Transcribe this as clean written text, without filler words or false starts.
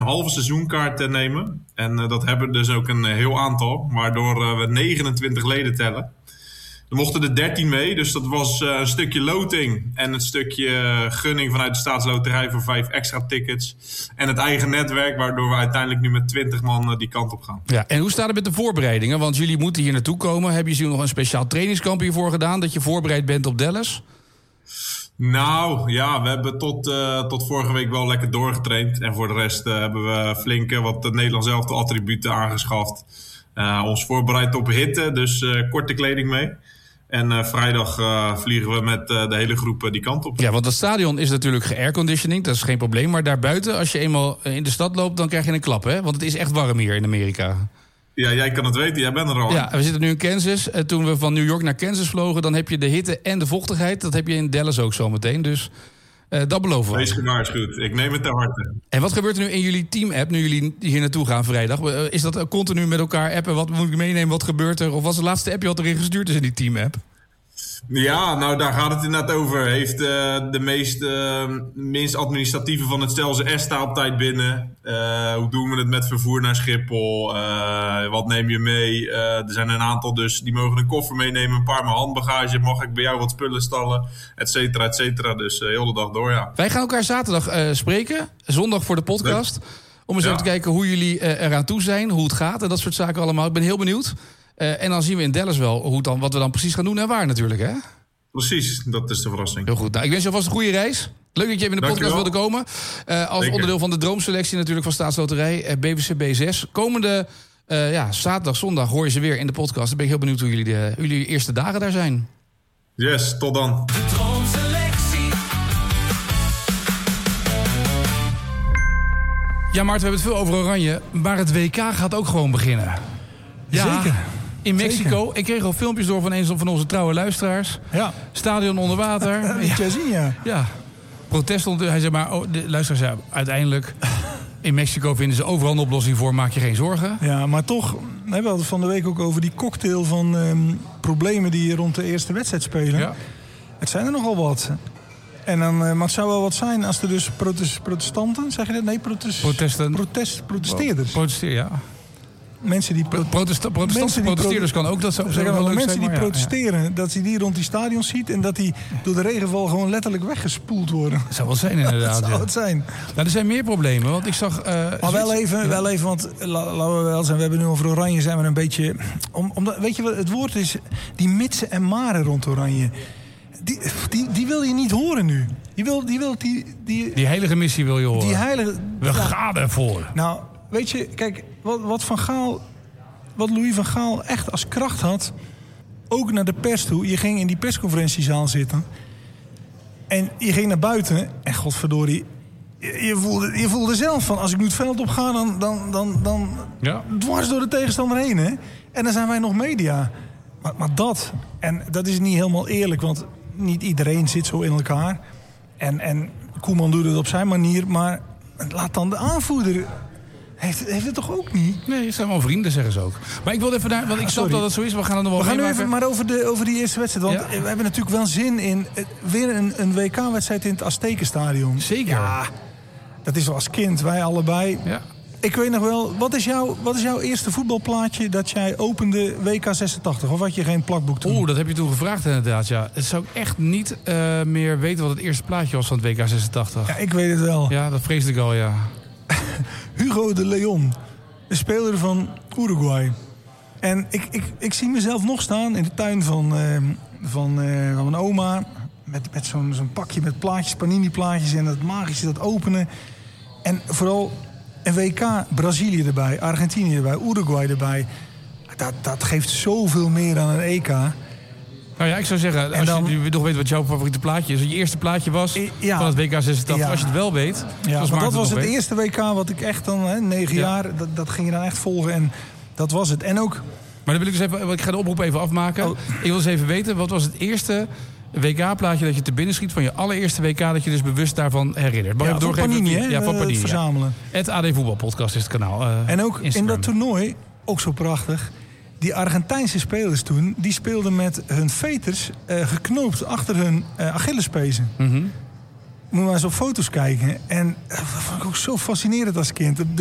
halve seizoenkaart nemen. En dat hebben dus ook een heel aantal. Waardoor we 29 leden tellen. Er mochten er 13 mee, dus dat was een stukje loting en een stukje gunning vanuit de Staatsloterij voor 5 extra tickets. En het eigen netwerk, waardoor we uiteindelijk nu met 20 man die kant op gaan. Ja, en hoe staat het met de voorbereidingen? Want jullie moeten hier naartoe komen. Hebben jullie nog een speciaal trainingskamp hiervoor gedaan, dat je voorbereid bent op Dallas? Nou, ja, we hebben tot vorige week wel lekker doorgetraind. En voor de rest hebben we flink wat Nederlands elftal attributen aangeschaft. Ons voorbereid op hitte, dus korte kleding mee. En vrijdag vliegen we met de hele groep die kant op. Ja, want het stadion is natuurlijk ge-airconditioning, dat is geen probleem. Maar daarbuiten, als je eenmaal in de stad loopt, dan krijg je een klap, hè? Want het is echt warm hier in Amerika. Ja, jij kan het weten, jij bent er al. Ja, we zitten nu in Kansas. Toen we van New York naar Kansas vlogen, dan heb je de hitte en de vochtigheid. Dat heb je in Dallas ook zometeen, dus dat beloven we. Wees gewaarschuwd, ik neem het ter harte. En wat gebeurt er nu in jullie team-app, nu jullie hier naartoe gaan vrijdag? Is dat continu met elkaar appen? Wat moet ik meenemen, wat gebeurt er? Of was de laatste app wat erin gestuurd is in die team-app? Ja, nou daar gaat het inderdaad over. Heeft de minst administratieve van het stel zijn ESTA op tijd binnen? Hoe doen we het met vervoer naar Schiphol? Wat neem je mee? Er zijn een aantal dus die mogen een koffer meenemen, een paar met handbagage. Mag ik bij jou wat spullen stallen? Et cetera, et cetera. Dus heel de dag door, ja. Wij gaan elkaar zaterdag spreken, zondag voor de podcast. Om eens even te kijken hoe jullie eraan toe zijn, hoe het gaat en dat soort zaken allemaal. Ik ben heel benieuwd. En dan zien we in Dallas wel wat we dan precies gaan doen en waar natuurlijk, hè? Precies, dat is de verrassing. Heel goed. Nou, ik wens je alvast een goede reis. Leuk dat je even in de podcast wilde komen. Als onderdeel van de droomselectie natuurlijk van Staatsloterij, BVCB 6. Komende zaterdag, zondag hoor je ze weer in de podcast. Dan ben ik heel benieuwd hoe jullie eerste dagen daar zijn. Yes, tot dan. De droomselectie. Ja, Maarten, we hebben het veel over Oranje. Maar het WK gaat ook gewoon beginnen. Ja, zeker. In Mexico. Zeker. Ik kreeg al filmpjes door van een van onze trouwe luisteraars. Ja. Stadion onder water. Dat moet je zien, ja. Ja. Protest. Hij zei maar, de luisteraars zei uiteindelijk... In Mexico vinden ze overal een oplossing voor, maak je geen zorgen. Ja, maar toch, we hadden het van de week ook over die cocktail van problemen die rond de eerste wedstrijd spelen. Ja. Het zijn er nogal wat. En dan, maar het zou wel wat zijn als er dus protestanten, zeg je dat? Nee, protesteerders. Protesteer, ja. Mensen die protesteerders kan ook dat zo zeggen. Wel mensen die protesteren, dat je die rond die stadion ziet en dat die door de regenval gewoon letterlijk weggespoeld worden. Dat zou wel zijn inderdaad. Dat zou het zijn. Nou, er zijn meer problemen, want ik zag. Maar wel even, want laten we wel zijn, we hebben nu over Oranje, zijn we een beetje. Omdat, weet je wat het woord is? Die mitsen en maren rond Oranje. Die wil je niet horen nu. Die heilige missie wil je horen. Die heilige. We gaan ervoor. Nou, weet je, kijk, wat Louis van Gaal echt als kracht had, ook naar de pers toe. Je ging in die persconferentiezaal zitten en je ging naar buiten en godverdorie, je voelde zelf van, als ik nu het veld op ga, dan dwars door de tegenstander heen, hè? En dan zijn wij nog media. Maar dat is niet helemaal eerlijk, want niet iedereen zit zo in elkaar. En Koeman doet het op zijn manier, maar laat dan de aanvoerder. Heeft het toch ook niet? Nee, het zijn wel vrienden, zeggen ze ook. Maar ik wil even naar, want ik snap dat het zo is. We gaan het nog wel meemaken. We gaan nu even maar over die eerste wedstrijd. Want we hebben natuurlijk wel zin in weer een WK-wedstrijd in het Aztekenstadion. Zeker. Ja, dat is wel als kind, wij allebei. Ja. Ik weet nog wel, wat is jouw eerste voetbalplaatje dat jij opende WK 86? Of had je geen plakboek toen? Oeh, dat heb je toen gevraagd inderdaad, ja. Het zou ik echt niet meer weten wat het eerste plaatje was van het WK 86. Ja, ik weet het wel. Ja, dat vreesde ik al, ja. Hugo de Leon, de speler van Uruguay. En ik zie mezelf nog staan in de tuin van mijn oma. Met zo'n pakje met plaatjes, panini-plaatjes en dat magische, dat openen. En vooral een WK, Brazilië erbij, Argentinië erbij, Uruguay erbij. Dat geeft zoveel meer dan een EK. Nou ja, ik zou zeggen, als je nog weet wat jouw favoriete plaatje is. Je eerste plaatje was van het WK 86. Ja. Als je het wel weet. Ja, maar dat was het eerste WK wat ik echt dan, 9 jaar, dat ging je dan echt volgen. En dat was het. En ook. Maar dan wil ik dus even, ik ga de oproep even afmaken. Oh. Ik wil eens even weten, wat was het eerste WK-plaatje dat je te binnen schiet van je allereerste WK, dat je dus bewust daarvan herinnert? Mag van Panini, hè? Ja, van Panini. Verzamelen. Het AD Voetbalpodcast is het kanaal. En ook Instagram. In dat toernooi, ook zo prachtig, die Argentijnse spelers toen, die speelden met hun veters geknoopt achter hun Achillespezen. Mm-hmm. moet maar eens op foto's kijken. En dat vond ik ook zo fascinerend als kind.